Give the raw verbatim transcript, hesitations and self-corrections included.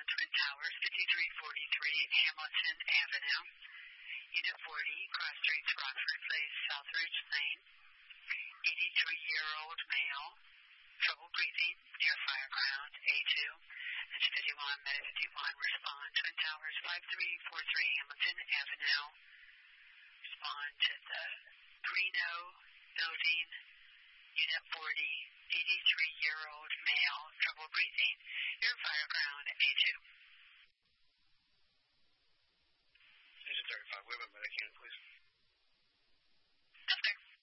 Twin Towers, fifty-three forty-three Hamilton Avenue. Unit forty, Cross Streets, Rockford Place, Southridge Lane. eighty-three-year-old male, trouble breathing, near Fireground, A two. It's fifty-one, Med fifty-one, respond. Twin Towers, five three four three Hamilton Avenue. Respond to the Reno building, Unit forty, eighty-three-year-old male,